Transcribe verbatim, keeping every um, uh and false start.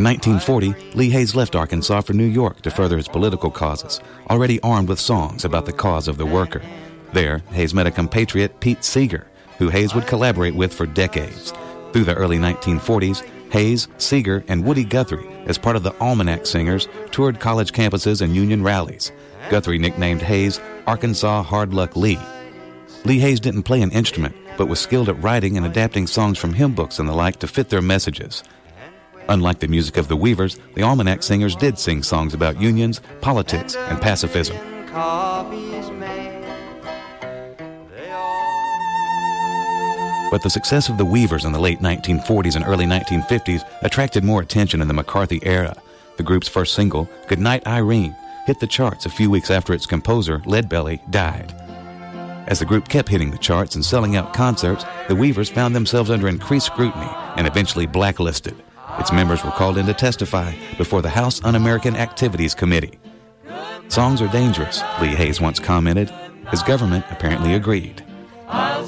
nineteen forty, Lee Hays left Arkansas for New York to further his political causes, already armed with songs about the cause of the worker. There, Hays met a compatriot, Pete Seeger, who Hays would collaborate with for decades. Through the early nineteen forties, Hays, Seeger, and Woody Guthrie, as part of the Almanac Singers, toured college campuses and union rallies. Guthrie nicknamed Hays Arkansas Hard Luck Lee. Lee Hays didn't play an instrument, but was skilled at writing and adapting songs from hymn books and the like to fit their messages. Unlike the music of the Weavers, the Almanac Singers did sing songs about unions, politics, and pacifism. But the success of the Weavers in the late nineteen forties and early nineteen fifties attracted more attention in the McCarthy era. The group's first single, Goodnight Irene, hit the charts a few weeks after its composer, Leadbelly, died. As the group kept hitting the charts and selling out concerts, the Weavers found themselves under increased scrutiny and eventually blacklisted. Its members were called in to testify before the House Un-American Activities Committee. Songs are dangerous, Lee Hays once commented. His government apparently agreed.